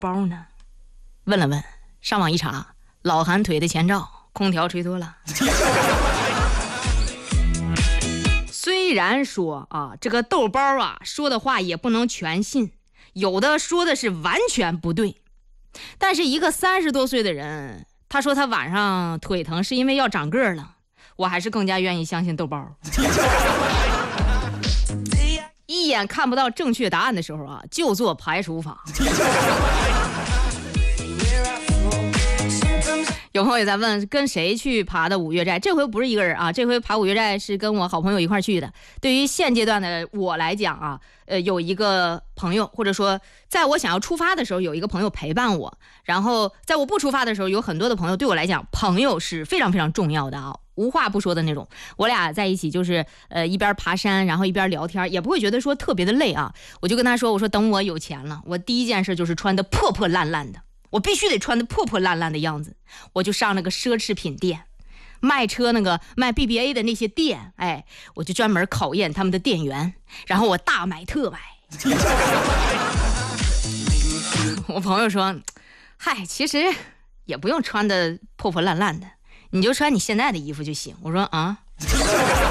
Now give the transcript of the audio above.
包呢？问了问，上网一查，老韩腿的前兆，空调吹脱了。虽然说啊，这个豆包啊说的话也不能全信，有的说的是完全不对，但是一个30多岁的人，他说他晚上腿疼是因为要长个儿了，我还是更加愿意相信豆包。一眼看不到正确答案的时候啊，就做排除法。有朋友在问跟谁去爬的五岳寨，这回不是一个人啊，这回爬五岳寨是跟我好朋友一块去的。对于现阶段的我来讲啊，有一个朋友，或者说在我想要出发的时候有一个朋友陪伴我，然后在我不出发的时候有很多的朋友，对我来讲朋友是非常非常重要的啊，无话不说的那种。我俩在一起就是一边爬山然后一边聊天，也不会觉得说特别的累啊。我就跟他说，我说等我有钱了，我第一件事就是穿的破破烂烂的，我必须得穿的破破烂烂的样子，我就上那个奢侈品店，卖车那个卖 BBA 的那些店，哎，我就专门考验他们的店员，然后我大买特买。我朋友说，嗨，其实也不用穿的破破烂烂的，你就穿你现在的衣服就行。我说啊。